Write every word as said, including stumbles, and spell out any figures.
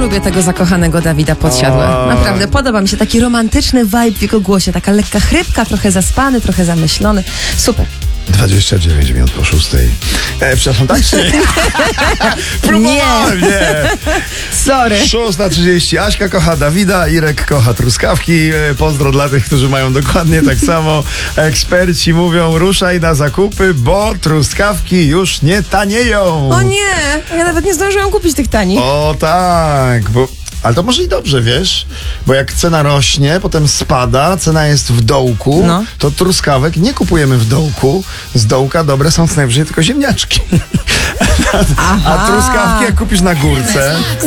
lubię tego zakochanego Dawida Podsiadłe. Naprawdę, podoba mi się taki romantyczny vibe w jego głosie. Taka lekka chrypka, trochę zaspany, trochę zamyślony. Super. dwadzieścia dziewięć minut po szóstej. E, przepraszam, tak czy nie? Próbowałem, nie. Sorry. szósta trzydzieści. Aśka kocha Dawida, Irek kocha truskawki. E, Pozdro dla tych, którzy mają dokładnie tak samo. Eksperci mówią, ruszaj na zakupy, bo truskawki już nie tanieją. O nie, ja nawet nie zdążyłam kupić tych tanich. O tak, bo... Ale to może i dobrze, wiesz? Bo jak cena rośnie, potem spada, cena jest w dołku, No. to truskawek nie kupujemy w dołku. Z dołka dobre są co najwyżej tylko ziemniaczki. A truskawki jak kupisz na górce,